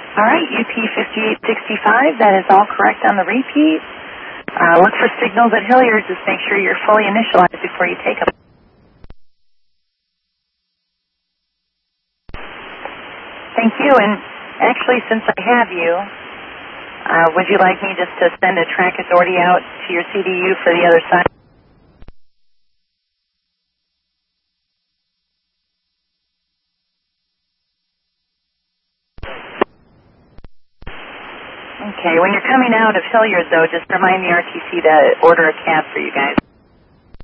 All right, UP 5865, that is all correct on the repeat. Look for signals at Hilliard. Just make sure you're fully initialized before you take them. Thank you, and actually, since I have you, would you like me just to send a track authority out to your CDU for the other side? Okay, when you're coming out of Hilliard, though, just remind the RTC to order a cab for you guys.